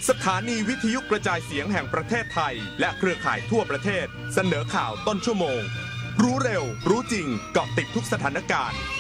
สถานีวิทยุกระจายเสียงแห่งประเทศไทยและเครือข่ายทั่วประเทศเสนอข่าวต้นชั่วโมงรู้เร็วรู้จริงเกาะติดทุกสถานการณ์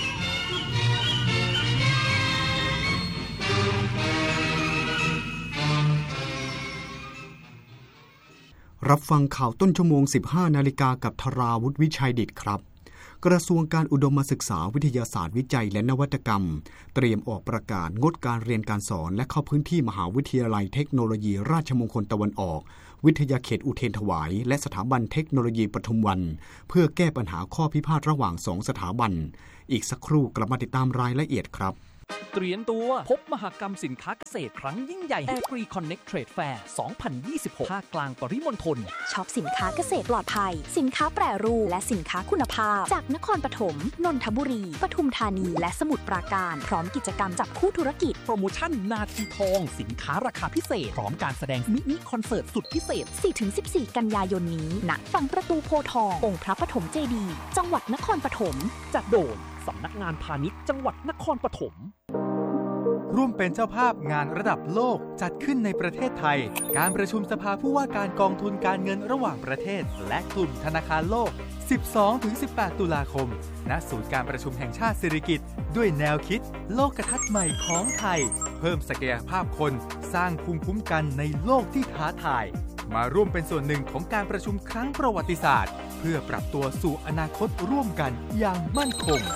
รับฟังข่าวต้นชั่วโมง 15 นาฬิกากับธราวุฒิวิชัยดิษฐ์ครับกระทรวงการอุดมศึกษาวิทยาศาสตร์วิจัยและนวัตกรรมเตรียมออกประกาศงดการเรียนการสอนและเข้าพื้นที่มหาวิทยาลัยเทคโนโลยีราชมงคลตะวันออกวิทยาเขตอุเทรนถวายและสถาบันเทคโนโลยีปทุมวันเพื่อแก้ปัญหาข้อพิพาทระหว่าง2สถาบันอีกสักครู่กลับมาติดตามรายละเอียดครับเตรียมตัวพบมหกรรมสินค้าเกษตรครั้งยิ่งใหญ่ Agri Connect Trade Fair 2026 ภาคกลางปริมณฑลช็อปสินค้าเกษตรปลอดภัยสินค้าแปรรูปและสินค้าคุณภาพจากนครปฐมนนทบุรีปทุมธานีและสมุทรปราการพร้อมกิจกรรมจับคู่ธุรกิจโปรโมชั่นนาทีทองสินค้าราคาพิเศษพร้อมการแสดงมินิคอนเสิร์ตสุดพิเศษ 4-14 กันยายนนี้ณฝั่งประตูโพทององค์พระปฐมเจดีย์จังหวัดนครปฐมจัดโดยสำนักงานพาณิชย์จังหวัดนครปฐมร่วมเป็นเจ้าภาพงานระดับโลกจัดขึ้นในประเทศไทยการประชุมสภาผู้ว่าการกองทุนการเงินระหว่างประเทศและกลุ่มธนาคารโลก 12-18 ตุลาคมณศูนย์การประชุมแห่งชาติสิริกิติ์ด้วยแนวคิดโลกทัศน์ใหม่ของไทยเพิ่มศักยภาพคนสร้างภูมิคุ้มกันในโลกที่ท้าทายมาร่วมเป็นส่วนหนึ่งของการประชุมครั้งประวัติศาสตร์เพื่อปรับตัวสู่อนาคตร่วมกันอย่างมั่นคง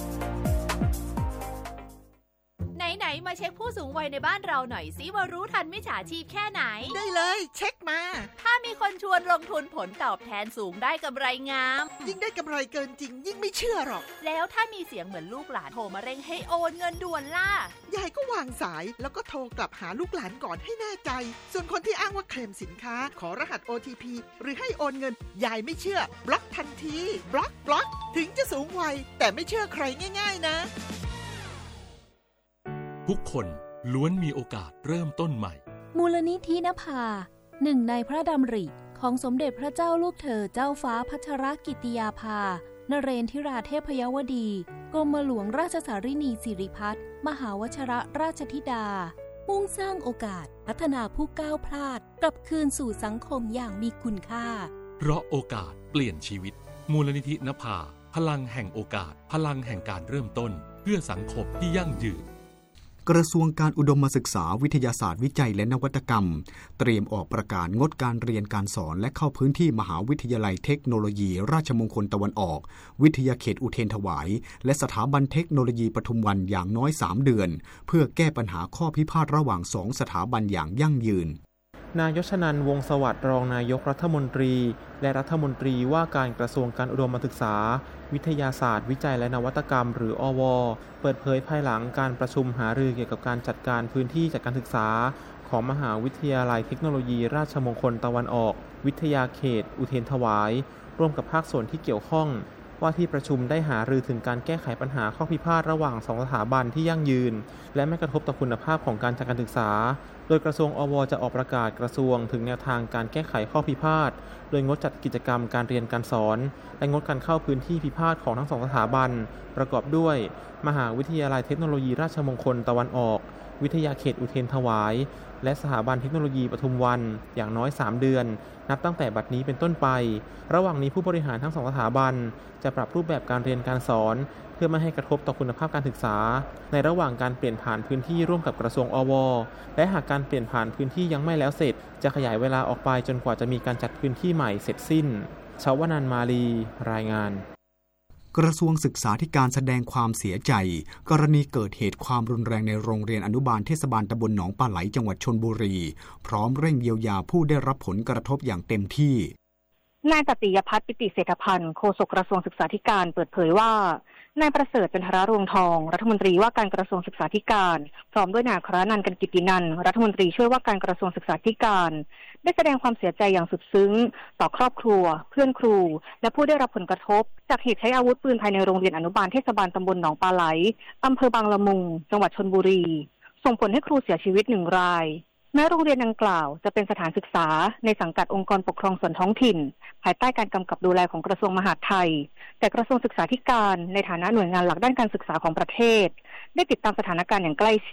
ไหนมาเช็คผู้สูงวัยในบ้านเราหน่อยสิว่ารู้ทันมิจฉาชีพแค่ไหนได้เลยเช็คมาถ้ามีคนชวนลงทุนผลตอบแทนสูงได้กำไรงามยิ่งได้กำไรเกินจริงยิ่งไม่เชื่อหรอกแล้วถ้ามีเสียงเหมือนลูกหลานโทรมาเร่งให้โอนเงินด่วนล่ะยายก็วางสายแล้วก็โทรกลับหาลูกหลานก่อนให้แน่ใจส่วนคนที่อ้างว่าเคลมสินค้าขอรหัส OTP หรือให้โอนเงินยายไม่เชื่อบล็อกทันทีบล็อกถึงจะสูงวัยแต่ไม่เชื่อใครง่ายๆนะทุกคนล้วนมีโอกาสเริ่มต้นใหม่มูลนิธินภาหนึ่งในพระดำริของสมเด็จพระเจ้าลูกเธอเจ้าฟ้าพัชรกิติยาภานเรนทิราเทพยวดีกรมหลวงราชสารินีสิริพัฒน์มหาวชรราชธิดามุ่งสร้างโอกาสพัฒนาผู้ก้าวพลาดกลับคืนสู่สังคมอย่างมีคุณค่าเพราะโอกาสเปลี่ยนชีวิตมูลนิธินภาพลังแห่งโอกาสพลังแห่งการเริ่มต้นเพื่อสังคมที่ยั่งยืนกระทรวงการอุดมศึกษาวิทยาศาสตร์วิจัยและนวัตกรรมเตรียมออกประกาศงดการเรียนการสอนและเข้าพื้นที่มหาวิทยาลัยเทคโนโลยีราชมงคลตะวันออกวิทยาเขตอุเทรนถวายและสถาบันเทคโนโลยีปทุมวันอย่างน้อย3 เดือนเพื่อแก้ปัญหาข้อพิพาทระหว่าง2สถาบันอย่างยั่งยืนนายชนันท์ วงศ์สวัสดิ์รองนายกรัฐมนตรีและรัฐมนตรีว่าการกระทรวงการอุดมศึกษาวิทยาศาสตร์วิจัยและนวัตกรรมหรืออว.เปิดเผยภายหลังการประชุมหารือเกี่ยวกับการจัดการพื้นที่จัดการศึกษาของมหาวิทยาลัยเทคโนโลยีราชมงคลตะวันออกวิทยาเขตอุเทรนถวายร่วมกับภาคส่วนที่เกี่ยวข้องว่าที่ประชุมได้หารือถึงการแก้ไขปัญหาข้อพิพาทระหว่าง2สถาบันที่ยั่งยืนและไม่กระทบต่อคุณภาพของการจัดการศึกษาโดยกระทรวงอว.จะออกประกาศกระทรวงถึงแนวทางการแก้ไขข้อพิพาทโดยงดจัดกิจกรรมการเรียนการสอนและงดการเข้าพื้นที่พิพาทของทั้ง2สถาบันประกอบด้วยมหาวิทยาลัยเทคโนโลยีราชมงคลตะวันออกวิทยาเขตอุเทรนถวายและสถาบันเทคโนโลยีปทุมวันอย่างน้อย3 เดือนนับตั้งแต่บัดนี้เป็นต้นไประหว่างนี้ผู้บริหารทั้ง2สถาบันจะปรับรูปแบบการเรียนการสอนเพื่อไม่ให้กระทบต่อคุณภาพการศึกษาในระหว่างการเปลี่ยนผ่านพื้นที่ร่วมกับกระทรวงอว.และหากการเปลี่ยนผ่านพื้นที่ยังไม่แล้วเสร็จจะขยายเวลาออกไปจนกว่าจะมีการจัดพื้นที่ใหม่เสร็จสิ้นชวนันท์ มาลีรายงานกระทรวงศึกษาธิการแสดงความเสียใจกรณีเกิดเหตุความรุนแรงในโรงเรียนอนุบาลเทศบาลตำบลหนองปลาไหลจังหวัดชลบุรีพร้อมเร่งเยียวยาผู้ได้รับผลกระทบอย่างเต็มที่นายตติยภัทร ปิติเศรษฐพันธ์โฆษกกระทรวงศึกษาธิการเปิดเผยว่านายประเสริฐ จันทรรวงทองรัฐมนตรีว่าการกระทรวงศึกษาธิการพร้อมด้วยนายอัครนันท์ กันกิตินันท์รัฐมนตรีช่วยว่าการกระทรวงศึกษาธิการได้แสดงความเสียใจอย่างสุดซึ้งต่อครอบครัวเพื่อนครูและผู้ได้รับผลกระทบจากเหตุใช้อาวุธปืนภายในโรงเรียนอนุบาลเทศบาลตำบลหนองปลาไหลอำเภอบางละมุงจังหวัดชลบุรีส่งผลให้ครูเสียชีวิต1 รายแม้โรงเรียนดังกล่าวจะเป็นสถานศึกษาในสังกัดองค์กรปกครองส่วนท้องถิ่นภายใต้การกำกับดูแลของกระทรวงมหาดไทยแต่กระทรวงศึกษาธิการในฐานะหน่วยงานหลักด้านการศึกษาของประเทศได้ติดตามสถานการณ์อย่างใกล้ชิด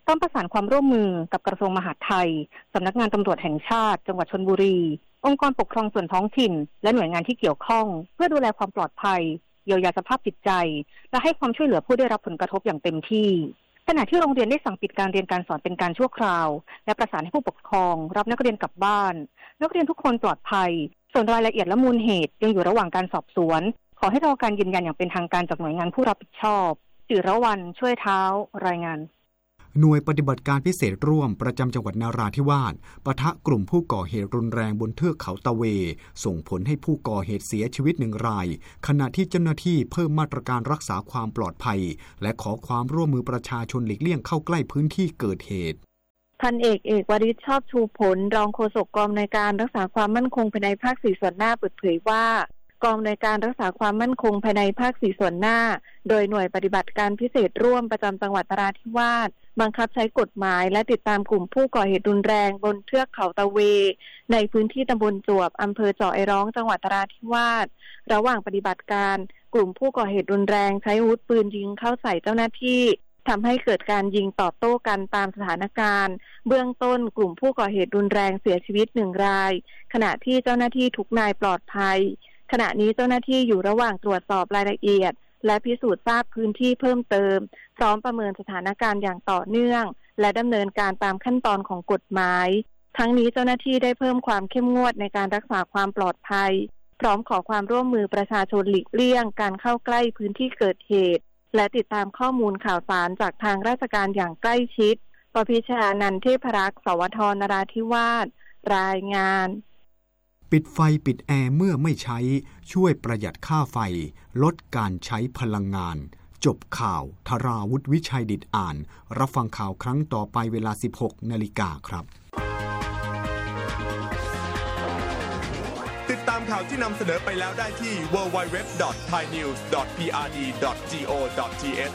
ต้องประสานความร่วมมือกับกระทรวงมหาดไทยสำนักงานตำรวจแห่งชาติจังหวัดชลบุรีองค์กรปกครองส่วนท้องถิ่นและหน่วยงานที่เกี่ยวข้องเพื่อดูแลความปลอดภัยเยียวยาสภาพจิตใจและให้ความช่วยเหลือผู้ได้รับผลกระทบอย่างเต็มที่ขณะที่โรงเรียนได้สั่งปิดการเรียนการสอนเป็นการชั่วคราวและประสานให้ผู้ปกครองรับนักเรียนกลับบ้านนักเรียนทุกคนปลอดภัยส่วนรายละเอียดและมูลเหตุยังอยู่ระหว่างการสอบสวนขอให้รอการยืนยันอย่างเป็นทางการจากหน่วยงานผู้รับผิดชอบจิรวรรณช่วยเท้ารายงานหน่วยปฏิบัติการพิเศษร่วมประจำจังหวัดนราธิวาสปะทะกลุ่มผู้ก่อเหตุรุนแรงบนเทือกเขาตะเวส่งผลให้ผู้ก่อเหตุเสียชีวิต1 รายขณะที่เจ้าหน้าที่เพิ่มมาตรการรักษาความปลอดภัยและขอความร่วมมือประชาชนหลีกเลี่ยงเข้าใกล้พื้นที่เกิดเหตุพันเอกวริศชอบชูผลรองโฆษกกองอำนวยการรักษาความมั่นคงภายในภาค4ส่วนหน้าเปิดเผยว่ากองอำนวยการรักษาความมั่นคงภายในภาค4ส่วนหน้าโดยหน่วยปฏิบัติการพิเศษร่วมประจำจังหวัดนราธิวาสบังคับใช้กฎหมายและติดตามกลุ่มผู้ก่อเหตุรุนแรงบนเทือกเขาตะเวในพื้นที่ตำบลจวบอำเภอเจาะไอร้องจังหวัดนราธิวาสระหว่างปฏิบัติการกลุ่มผู้ก่อเหตุรุนแรงใช้อาวุธปืนยิงเข้าใส่เจ้าหน้าที่ทำให้เกิดการยิงตอบโต้กันตามสถานการณ์เบื้องต้นกลุ่มผู้ก่อเหตุรุนแรงเสียชีวิต1 รายขณะที่เจ้าหน้าที่ทุกนายปลอดภัยขณะนี้เจ้าหน้าที่อยู่ระหว่างตรวจสอบรายละเอียดและพิสูจน์ทราบพื้นที่เพิ่มเติมพร้อมประเมินสถานการณ์อย่างต่อเนื่องและดำเนินการตามขั้นตอนของกฎหมายทั้งนี้เจ้าหน้าที่ได้เพิ่มความเข้มงวดในการรักษาความปลอดภัยพร้อมขอความร่วมมือประชาชนหลีกเลี่ยงการเข้าใกล้พื้นที่เกิดเหตุและติดตามข้อมูลข่าวสารจากทางราชการอย่างใกล้ชิดปพิชานันท์เทพรักษ์สวทนราธิวาสรายงานปิดไฟปิดแอร์เมื่อไม่ใช้ช่วยประหยัดค่าไฟลดการใช้พลังงานจบข่าวธราวุฒิวิชัยดิษฐ์อ่านรับฟังข่าวครั้งต่อไปเวลา 16 นาฬิกาครับติดตามข่าวที่นำเสนอไปแล้วได้ที่ www.thainews.prd.go.th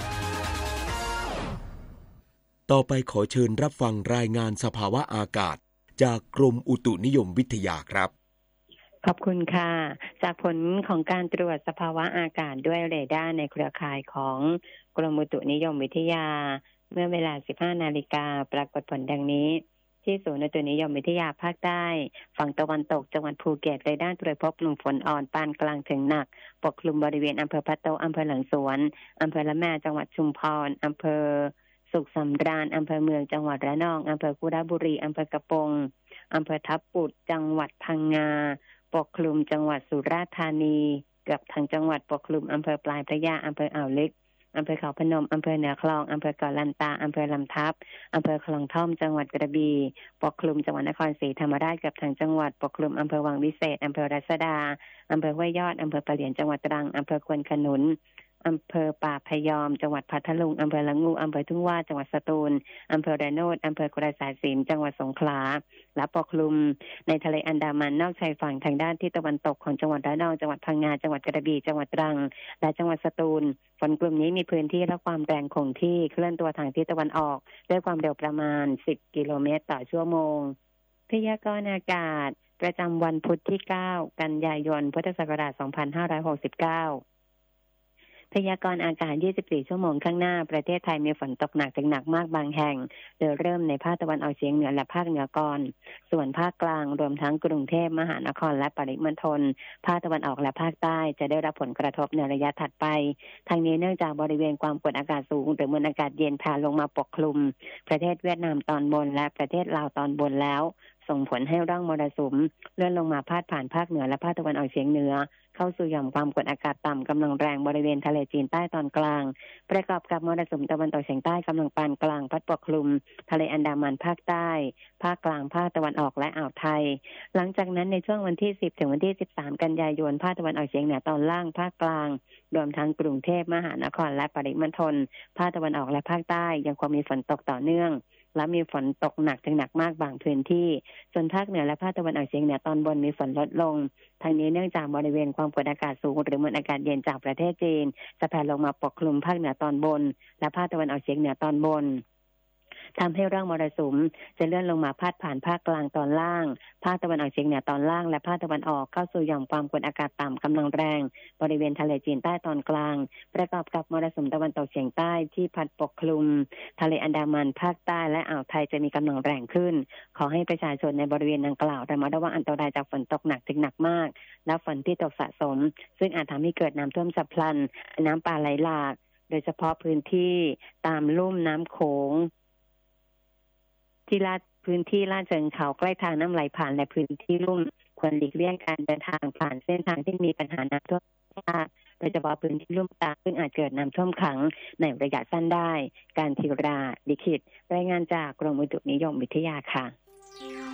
ต่อไปขอเชิญรับฟังรายงานสภาวะอากาศจากกรมอุตุนิยมวิทยาครับขอบคุณค่ะจากผลของการตรวจสภาวะอากาศด้วยเรดาร์ในเครือข่ายของกรมอุตุนิยมวิทยาเมื่อเวลา 15 นาฬิกาปรากฏผลดังนี้ที่ศูนย์อุตุนิยมวิทยาภาคใต้ฝั่งตะวันตกจังหวัดภูเก็ตเรดาร์ตรวจพบกลุ่มฝนอ่อนปานกลางถึงหนักปกคลุมบริเวณอำเภอพะโตอำเภอหลังสวนอำเภอละแมจังหวัดชุมพรอำเภอสุขสำราญอำเภอเมืองจังหวัดระนองอำเภอกุฎาบุรีอำเภอกระปงอำเภอทับปุดจังหวัดพังงาปกคลุมจังหวัดสุราษฎร์ธานีเกือบทั้งจังหวัดปกคลุมอำเภอปลายพระยาอำเภออ่าวลึกอำเภอเขาพนมอำเภอเหนือคลองอำเภอเกาะลันตาอำเภอลำทับอำเภอคลองท่อมจังหวัดกระบี่ปกคลุมจังหวัดนครศรีธรรมราชเกือบทั้งจังหวัดปกคลุมอำเภอวังวิเศษอำเภอรัศดาอำเภอห้วยยอดอำเภอปะเหลียนจังหวัดตรังอำเภอควนขนุนอำเภอป่าพยอมจังหวัดพัทลุงอำเภอละงูอำเภอทุ่งว่าจังหวัดสตูลอำเภอระโนดอำเภอกระสายสินจังหวัดสงขลาและปกคลุมในทะเลอันดามันนอกชายฝั่งทางด้านทิศตะวันตกของจังหวัดระนองจังหวัดพังงาจังหวัดกระบี่จังหวัดตรังและจังหวัดสตูลฝนกลุ่มนี้มีพื้นที่และความแรงคงที่เคลื่อนตัวทางทิศตะวันออกด้วยความเร็วประมาณ10 กิโลเมตรต่อชั่วโมงพยากรณ์อากาศประจำวันพุธที่9 กันยายนพุทธศักราช 2569พยากรณ์อากาศ 24 ชั่วโมงข้างหน้าประเทศไทยมีฝนตกหนักถึงหนักมากบางแห่งโดยเริ่มในภาคตะวันออกเฉียงเหนือและภาคเหนือก่อนส่วนภาคกลางรวมทั้งกรุงเทพมหานครและปริมณฑลภาคตะวันออกและภาคใต้จะได้รับผลกระทบในระยะถัดไปทางนี้เนื่องจากบริเวณความกดอากาศสูงหรือมวลอากาศเย็นแผ่ลงมาปกคลุมประเทศเวียดนามตอนบนและประเทศลาวตอนบนแล้วส่งผลให้ร่องมรสุมเลื่อนลงมาพาดผ่านภาคเหนือและภาคตะวันออกเฉียงเหนือเข้าสู่หย่อมความกดอากาศต่ำกำลังแรงบริเวณทะเลจีนใต้ตอนกลางประกอบกับมรสุมตะวันตกเฉียงใต้กำลังปานกลางพัดปกคลุมทะเลอันดามันภาคใต้ภาคกลางภาคตะวันออกและอ่าวไทยหลังจากนั้นในช่วงวันที่10ถึงวันที่13กันยายนภาคตะวันออกเฉียงเหนือตอนล่างภาคกลางรวมทั้งกรุงเทพมหานครและปริมณฑลภาคตะวันออกและภาคใต้ยังคงมีฝนตกต่อเนื่องและมีฝนตกหนักถึงหนักมากบางพื้นที่ส่วนภาคเหนือและภาคตะวันออกเฉียงเหนือตอนบนมีฝนลดลงทางนี้เนื่องจากบริเวณความกดอากาศสูงหรือมวลอากาศเย็นจากประเทศจีนจะแผ่ลงมาปกคลุมภาคเหนือตอนบนและภาคตะวันออกเฉียงเหนือตอนบนทำให้ร่องมรสุมจะเลื่อนลงมาพาดผ่านภาคกลางตอนล่างภาคตะวันออกเฉียงเหนือตอนล่างและภาคตะวันออกเข้าสู่หย่อมความกดอากาศต่ำกำลังแรงบริเวณทะเลจีนใต้ตอนกลางประกอบกับมรสุมตะวันตกเฉียงใต้ที่พัดปกคลุมทะเลอันดามันภาคใต้และอ่าวไทยจะมีกำลังแรงขึ้นขอให้ประชาชนในบริเวณดังกล่าวระมัดระวังอันตรายจากฝนตกหนักถึงหนักมากและฝนที่ตกสะสมซึ่งอาจทำให้เกิดน้ำท่วมฉับพลันน้ำป่าไหลหลากโดยเฉพาะพื้นที่ตามลุ่มน้ำโขงที่พื้นที่ลาดเชิงเขาใกล้ทางน้ำไหลผ่านและพื้นที่ลุ่มควรหลีกเลี่ยงการเดินทางผ่านเส้นทางที่มีปัญหาน้ำท่วมโดยเฉพาะพื้นที่ลุ่มต่ำซึ่งอาจเกิดน้ำท่วมขังในระยะสั้นได้การธีราลิขิตรายงานจากกรมอุตุนิยมวิทยาค่ะ